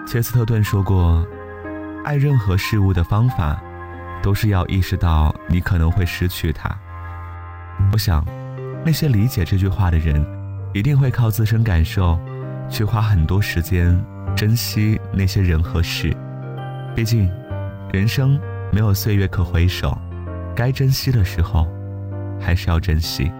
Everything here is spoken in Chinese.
切斯特顿说过，爱任何事物的方法都是要意识到你可能会失去它。我想那些理解这句话的人一定会靠自身感受去花很多时间珍惜那些人和事。毕竟人生没有岁月可回首，该珍惜的时候还是要珍惜。